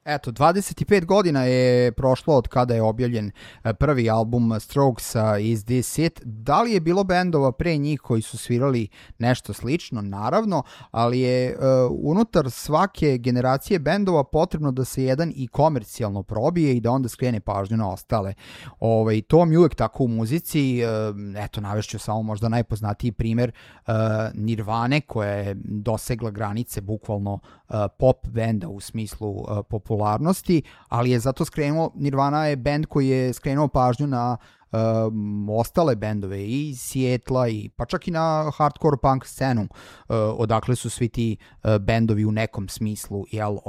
Eto, 25 godina je prošlo od kada je objavljen prvi album Strokesa Is This It. Da li je bilo bendova pre njih koji su svirali nešto slično? Naravno, ali je unutar svake generacije bendova potrebno da se jedan i komercijalno probije i da onda skrene pažnju na ostale. To mi uvek tako u muzici. Eto, navešću samo možda najpoznatiji primer Nirvane, koja je dosegla granice bukvalno pop benda u smislu popularnosti, ali je zato Nirvana je bend koji je skrenuo pažnju na ostale bendove i iz Sijetla i pa čak i na hardcore punk scenu, odakle su svi ti bendovi u nekom smislu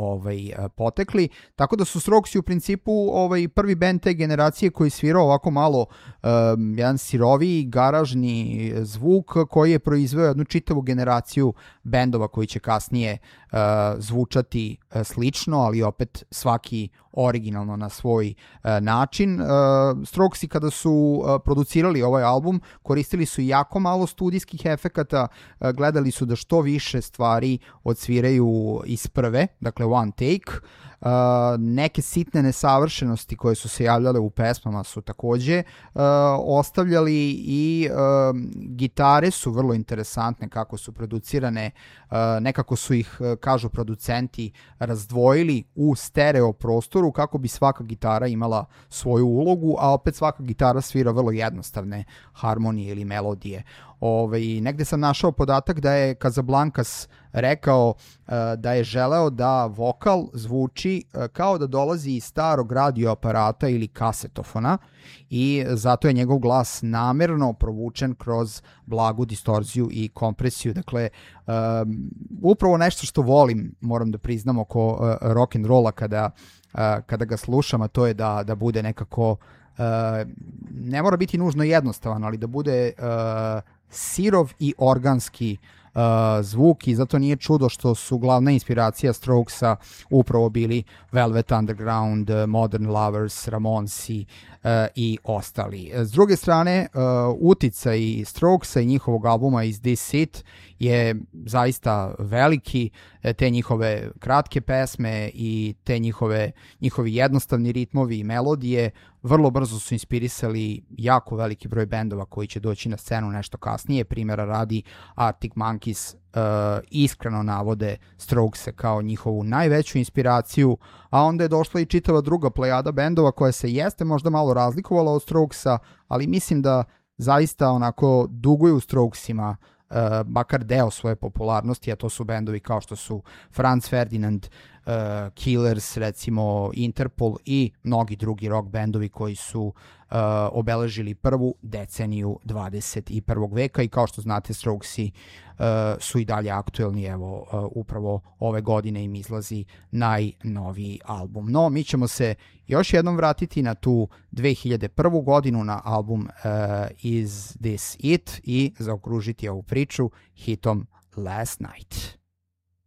potekli, tako da su Strokesi u principu prvi bend te generacije koji svirao ovako malo jedan siroviji garažni zvuk koji je proizveo jednu čitavu generaciju bendova koji će kasnije zvučati slično, ali opet svaki originalno na svoj način. Strokesi kada su producirali ovaj album koristili su jako malo studijskih efekata, gledali su da što više stvari odsviraju iz prve, dakle one take. Neke sitne nesavršenosti koje su se javljale u pesmama su takođe ostavljali i gitare su vrlo interesantne kako su producirane, nekako su ih, kažu producenti, razdvojili u stereo prostoru kako bi svaka gitara imala svoju ulogu, a opet svaka gitara svira vrlo jednostavne harmonije ili melodije. Negde sam našao podatak da je Casablancas rekao da je želeo da vokal zvuči kao da dolazi iz starog radioaparata ili kasetofona i zato je njegov glas namerno provučen kroz blagu distorziju i kompresiju. Dakle, upravo nešto što volim, moram da priznam, oko rock'n'rolla kada ga slušam, a to je da bude nekako, ne mora biti nužno jednostavan, ali da bude sirov i organski zvuk i zato nije čudo što su glavna inspiracija Strokesa upravo bili Velvet Underground, Modern Lovers, Ramonsi i ostali. S druge strane, uticaj Strokesa i njihovog albuma Is This It je zaista veliki, te njihove kratke pesme i te njihovi jednostavni ritmovi i melodije vrlo brzo su inspirisali jako veliki broj bendova koji će doći na scenu nešto kasnije. Primjera radi, Arctic Monkeys iskreno navode Strokese kao njihovu najveću inspiraciju, a onda je došla i čitava druga plejada bendova koja se jeste možda malo razlikovala od Strokesa, ali mislim da zaista onako duguju Strokesima makar deo svoje popularnosti, a to su bendovi kao što su Franz Ferdinand, Killers, recimo Interpol i mnogi drugi rock bendovi koji su obeležili prvu deceniju 21. veka i kao što znate Strokesi su i dalje aktuelni, evo upravo ove godine im izlazi najnoviji album. No, mi ćemo se još jednom vratiti na tu 2001. godinu na album Is This It i zaokružiti ovu priču hitom Last Night.